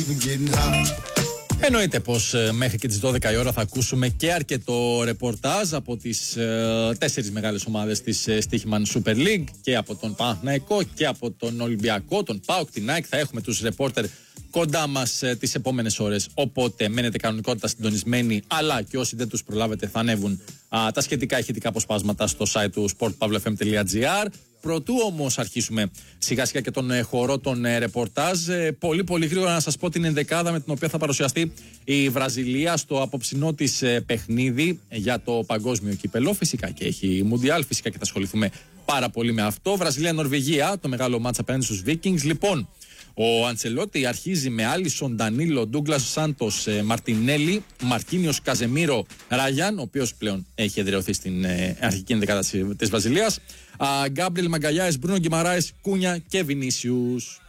Εννοείται πως μέχρι και τις 12 η ώρα θα ακούσουμε και αρκετό ρεπορτάζ από τις 4 μεγάλες ομάδες της Στοίχημαν Super League, και από τον Παναθηναϊκό και από τον Ολυμπιακό, τον ΠΑΟΚ, την ΑΕΚ. Θα έχουμε τους ρεπόρτερ κοντά μας τις επόμενες ώρες, οπότε μένετε κανονικότητα συντονισμένοι, αλλά και όσοι δεν τους προλάβετε θα ανέβουν τα σχετικά ηχητικά αποσπάσματα στο site του sportpavlefm.gr. Προτού όμως αρχίσουμε σιγά σιγά και τον χορό των ρεπορτάζ, πολύ πολύ γρήγορα να σας πω την ενδεκάδα με την οποία θα παρουσιαστεί η Βραζιλία στο απόψινό της παιχνίδι για το παγκόσμιο κύπελο. Φυσικά και έχει Μουντιάλ, φυσικά και θα ασχοληθούμε πάρα πολύ με αυτό. Βραζιλία-Νορβηγία, το μεγάλο μάτς απέναντι στους Vikings. Λοιπόν, ο Αντσελότη αρχίζει με Άλισον, Ντανίλο, Ντούγκλας Σάντος, Μαρτινέλη, Μαρκίνιος, Καζεμίρο, Ράγιαν, ο οποίος πλέον έχει εδραιωθεί στην αρχική ενδεκάδα της Βραζιλίας, Γκάμπριελ Μαγκαλιάες, Μπρούνο Γκιμαράες, Κούνια και Βινίσιους.